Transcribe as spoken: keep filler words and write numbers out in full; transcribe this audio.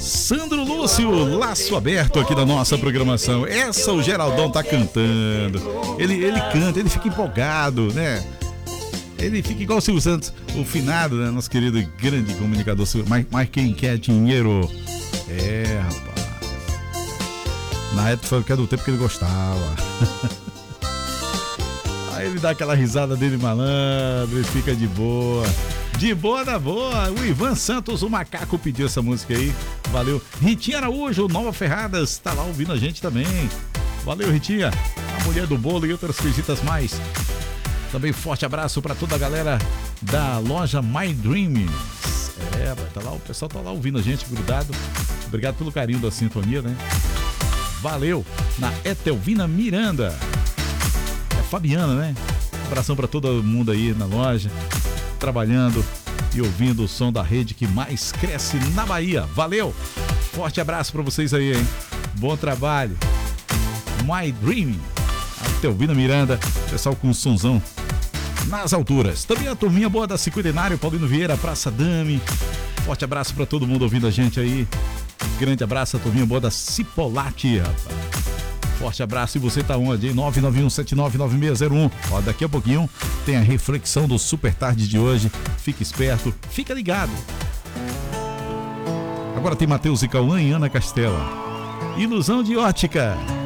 Sandro Lúcio, laço aberto aqui da nossa programação. Essa o Geraldão tá cantando. Ele, ele canta, ele fica empolgado, né? Ele fica igual o Silvio Santos, o finado, né? Nosso querido e grande comunicador, mas, mas quem quer dinheiro? É, rapaz. Na época foi que era do tempo que ele gostava. Aí ele dá aquela risada dele malandro, ele fica de boa. De boa da boa. O Ivan Santos, o macaco, pediu essa música aí. Valeu. Ritinha Araújo, Nova Ferradas, tá lá ouvindo a gente também. Valeu, Ritinha. A mulher do bolo e outras coisitas mais. Também forte abraço para toda a galera da loja My Dreams. É, tá lá, o pessoal tá lá ouvindo a gente, grudado. Obrigado pelo carinho da sintonia, né? Valeu. Na Etelvina Miranda. É Fabiana, né? Abração para todo mundo aí na loja, trabalhando e ouvindo o som da rede que mais cresce na Bahia. Valeu. Forte abraço para vocês aí, hein? Bom trabalho. My Dream. Etelvina Miranda. Pessoal com um sonzão nas alturas. Também a turminha boa da Cinquentenário, Paulino Vieira, Praça Dami. Forte abraço pra todo mundo ouvindo a gente aí. Grande abraço a turminha boa da Cipolate, rapaz. Forte abraço. E você tá onde, hein? nove nove um sete nove nove seis zero um. Ó, daqui a pouquinho tem a reflexão do Super Tarde de hoje. Fica esperto, fica ligado. Agora tem Matheus e Cauã e Ana Castela. Ilusão de ótica.